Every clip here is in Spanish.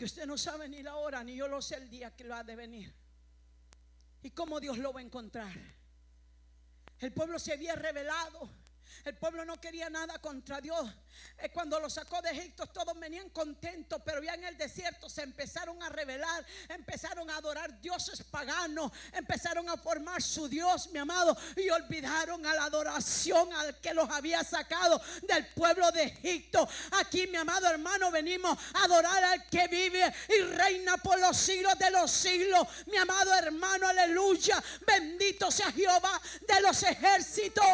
Porque usted no sabe ni la hora, ni yo lo sé el día que lo ha de venir. Y cómo Dios lo va a encontrar. El pueblo se había rebelado. El pueblo no quería nada contra Dios. Cuando lo sacó de Egipto todos venían contentos, pero ya en el desierto se empezaron a rebelar, empezaron a adorar dioses paganos, empezaron a formar su Dios, mi amado, y olvidaron a la adoración al que los había sacado del pueblo de Egipto. Aquí, mi amado hermano, venimos a adorar al que vive y reina por los siglos de los siglos. Mi amado hermano, aleluya, bendito sea Jehová de los ejércitos.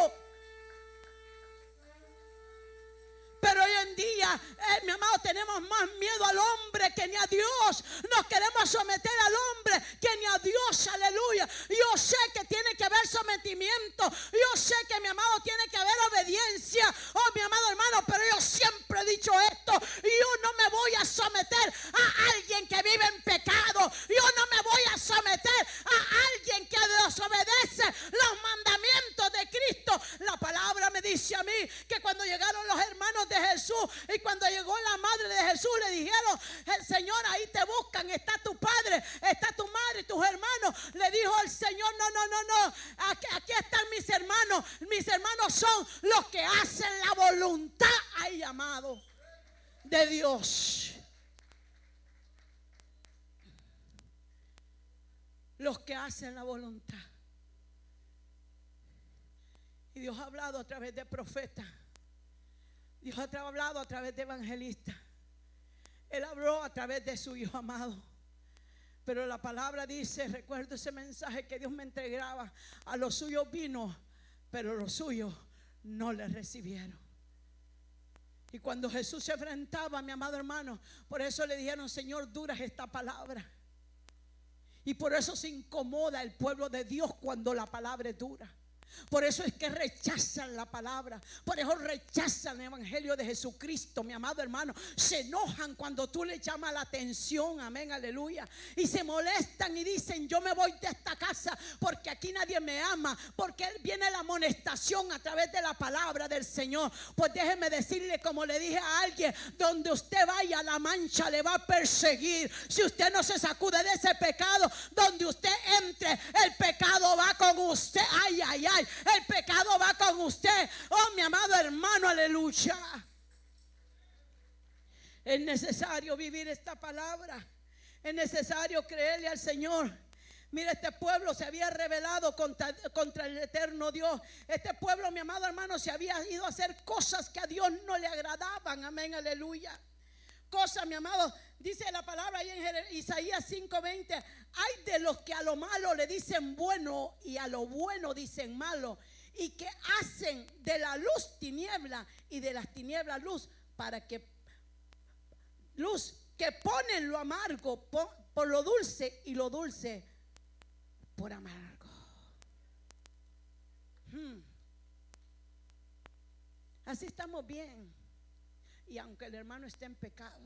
Pero hoy en día, mi amado, tenemos más miedo al hombre que ni a Dios. Nos queremos someter al hombre que ni a Dios, aleluya. Yo sé que tiene que haber sometimiento. Yo sé que, mi amado, tiene que haber obediencia. Oh, mi amado hermano, pero yo siempre he dicho esto. Yo no me voy a someter a alguien que vive en pecado. Yo no me voy a someter a alguien que desobedece los mandamientos de Cristo. La palabra me dice a mí que cuando llegaron los hermanos de Jesús y cuando llegó la madre de Jesús, le dijeron: Señor, ahí te buscan, está tu padre, está tu madre, tus hermanos. Le dijo el Señor: no, aquí están mis hermanos. Mis hermanos son los que hacen la voluntad, ay, amado, de Dios. Los que hacen la voluntad. Y Dios ha hablado a través de profetas. Dios ha hablado a través de evangelistas. Él habló a través de su Hijo amado. Pero la palabra dice, recuerdo ese mensaje que Dios me entregaba: a los suyos vino, pero los suyos no le recibieron. Y cuando Jesús se enfrentaba, mi amado hermano, por eso le dijeron: Señor, dura es esta palabra. Y por eso se incomoda el pueblo de Dios cuando la palabra es dura. Por eso es que rechazan la palabra. Por eso rechazan el evangelio de Jesucristo, mi amado hermano. Se enojan cuando tú le llamas la atención, amén, aleluya. Y se molestan y dicen: yo me voy de esta casa porque aquí nadie me ama. Porque viene la amonestación a través de la palabra del Señor. Pues déjeme decirle, como le dije a alguien: donde usted vaya, la mancha le va a perseguir. Si usted no se sacude de ese pecado, donde usted entre, el pecado va con usted. Ay, ay, ay. El pecado va con usted. Oh, mi amado hermano, aleluya. Es necesario vivir esta palabra. Es necesario creerle al Señor. Mira, este pueblo se había rebelado contra el eterno Dios. Este pueblo, mi amado hermano, se había ido a hacer cosas que a Dios no le agradaban. Amén, aleluya. Cosas, mi amado, dice la palabra ahí en Isaías 5:20: hay de los que a lo malo le dicen bueno y a lo bueno dicen malo, y que hacen de la luz tiniebla y de las tinieblas luz, para que luz, que ponen lo amargo por lo dulce y lo dulce por amargo. Así estamos bien. Y aunque el hermano esté en pecado,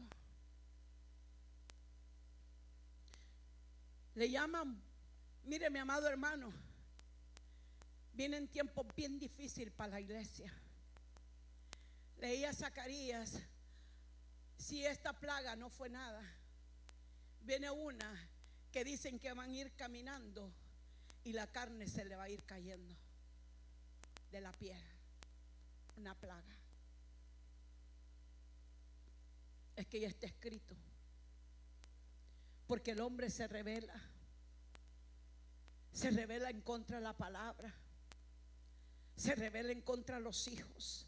le llaman, mire, mi amado hermano, vienen tiempos bien difíciles para la iglesia. Leía Zacarías: si esta plaga no fue nada, viene una que dicen que van a ir caminando y la carne se le va a ir cayendo de la piel. Una plaga. Es que ya está escrito. Porque el hombre se revela en contra de la palabra, se revela en contra de los hijos.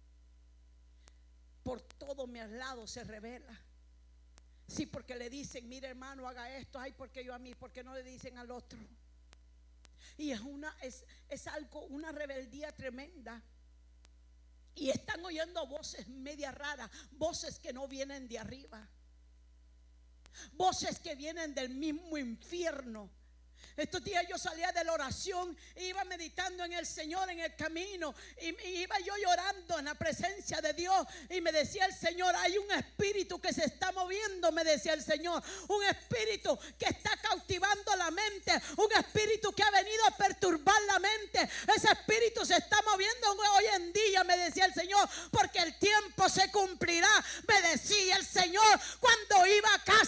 Por todo mi lado se revela. Sí, porque le dicen: mire, hermano, haga esto. Ay, porque yo a mí, porque no le dicen al otro. Y es algo, una rebeldía tremenda. Y están oyendo voces media raras, voces que no vienen de arriba, voces que vienen del mismo infierno. Estos días yo salía de la oración, iba meditando en el Señor en el camino, y iba yo llorando en la presencia de Dios, y me decía el Señor: hay un espíritu que se está moviendo, me decía el Señor, un espíritu que está cautivando la mente, un espíritu que ha venido a perturbar la mente. Ese espíritu se está moviendo hoy en día, me decía el Señor, porque el tiempo se cumplirá, me decía el Señor, cuando iba a casa